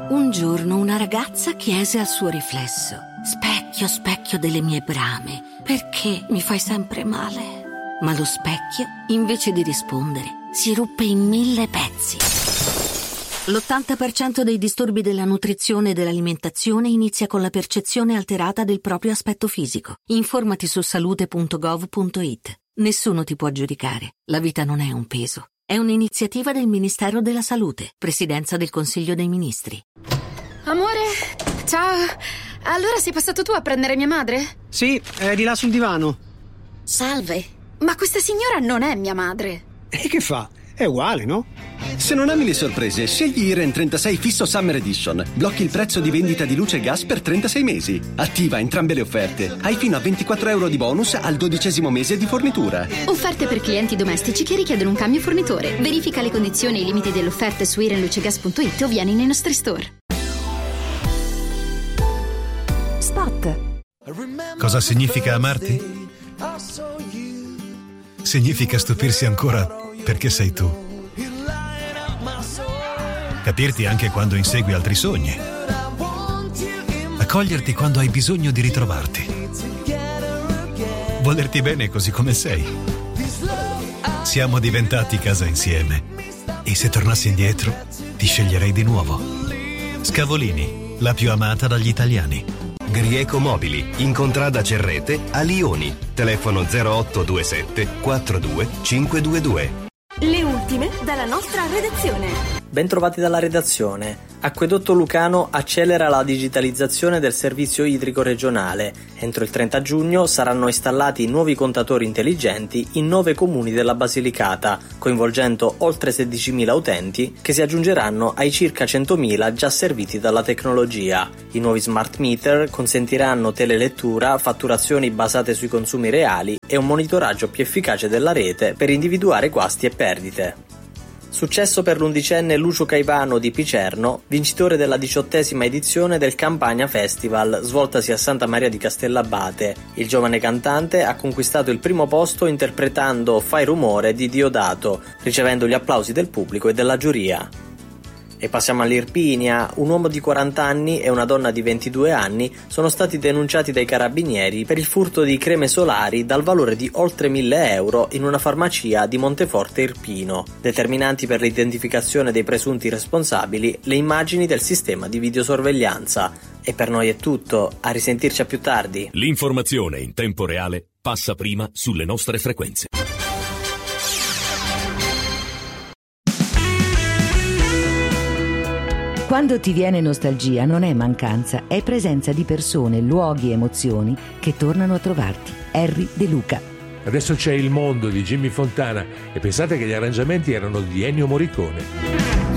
Un giorno una ragazza chiese al suo riflesso: specchio, specchio delle mie brame, perché mi fai sempre male? Ma lo specchio, invece di rispondere, si ruppe in 1000 pezzi. L'80% dei disturbi della nutrizione e dell'alimentazione inizia con la percezione alterata del proprio aspetto fisico. Informati su salute.gov.it. Nessuno ti può giudicare. La vita non è un peso. È un'iniziativa del Ministero della Salute, Presidenza del Consiglio dei Ministri. Amore, ciao. Allora sei passato tu a prendere mia madre? Sì, è di là sul divano. Salve, ma questa signora non è mia madre. E che fa? È uguale, no? Se non ami le sorprese, scegli Iren 36 Fisso Summer Edition. Blocchi il prezzo di vendita di luce e gas per 36 mesi. Attiva entrambe le offerte. Hai fino a 24 euro di bonus al 12° mese di fornitura. Offerte per clienti domestici che richiedono un cambio fornitore. Verifica le condizioni e i limiti delle offerte su irenlucegas.it o vieni nei nostri store. Spot. Cosa significa amarti? Significa stupirsi ancora perché sei tu. Capirti anche quando insegui altri sogni. Accoglierti quando hai bisogno di ritrovarti. Volerti bene così come sei. Siamo diventati casa insieme. E se tornassi indietro, ti sceglierei di nuovo. Scavolini, la più amata dagli italiani. Grieco Mobili, in contrada Cerrete a Lioni. Telefono 0827 42 522. Le ultime dalla nostra redazione. Bentrovati dalla redazione. Acquedotto Lucano accelera la digitalizzazione del servizio idrico regionale. Entro il 30 giugno saranno installati nuovi contatori intelligenti in 9 comuni della Basilicata, coinvolgendo oltre 16.000 utenti che si aggiungeranno ai circa 100.000 già serviti dalla tecnologia. I nuovi smart meter consentiranno telelettura, fatturazioni basate sui consumi reali e un monitoraggio più efficace della rete per individuare guasti e perdite. Successo per l'11enne Lucio Caivano di Picerno, vincitore della 18ª edizione del Campania Festival, svoltasi a Santa Maria di Castellabate. Il giovane cantante ha conquistato il primo posto interpretando Fai rumore di Diodato, ricevendo gli applausi del pubblico e della giuria. E passiamo all'Irpinia. Un uomo di 40 anni e una donna di 22 anni sono stati denunciati dai carabinieri per il furto di creme solari dal valore di oltre 1.000 euro in una farmacia di Monteforte Irpino. Determinanti per l'identificazione dei presunti responsabili le immagini del sistema di videosorveglianza. E per noi è tutto, a risentirci a più tardi. L'informazione in tempo reale passa prima sulle nostre frequenze. Quando ti viene nostalgia non è mancanza, è presenza di persone, luoghi e emozioni che tornano a trovarti. Harry De Luca. Adesso c'è Il mondo di Jimmy Fontana e pensate che gli arrangiamenti erano di Ennio Morricone.